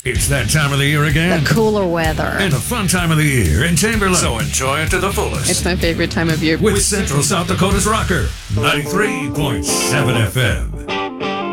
It's that time of the year again. The cooler weather. And a fun time of the year in Chamberlain. So enjoy it to the fullest. It's my favorite time of year. With Central South Dakota's Rocker, 93.7 FM.